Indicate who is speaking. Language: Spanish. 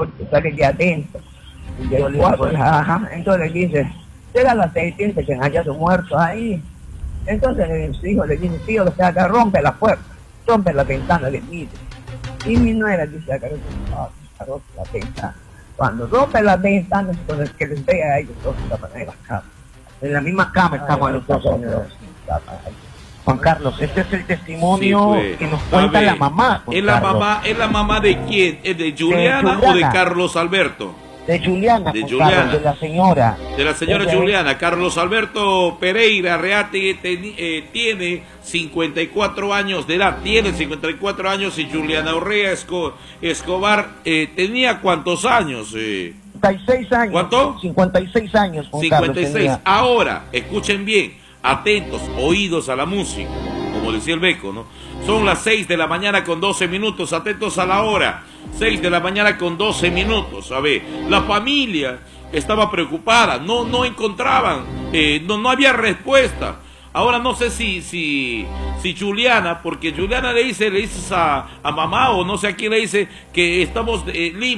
Speaker 1: porque sale que atento. Y el 4, ajá, entonces le dice, llega la 6, piensa que haya su muerto ahí. Entonces su hijo le dice, tío, o sea, que rompe la puerta, rompe la ventana, le dice. Y mi nuera dice, acá rompe la ventana. Cuando rompe la ventana, con el que les vea a ellos dos estaban en la cama.
Speaker 2: En la misma cama estamos los dos. Juan Carlos, este es el testimonio que nos cuenta la mamá.
Speaker 3: ¿Es la mamá de quién? ¿Es de Juliana o de Carlos Alberto?
Speaker 2: De Juliana,
Speaker 3: de Juliana.
Speaker 2: Carlos, de la señora.
Speaker 3: De la señora Juliana. Carlos Alberto Pereira Reate tiene 54 años de edad. Tiene 54 años y Juliana Urrea Escobar tenía ¿cuántos años?
Speaker 2: 56 años.
Speaker 3: ¿Cuánto?
Speaker 2: 56 años.
Speaker 3: 56. Ahora, escuchen bien. Atentos, oídos a la música, como decía el Beco, ¿no? Son las 6 de la mañana con 12 minutos, atentos a la hora, 6 de la mañana con 12 minutos, a ver, la familia estaba preocupada, no encontraban, no había respuesta. Ahora no sé si Juliana, porque Juliana le dice a mamá o no sé a quién le dice que estamos Lima.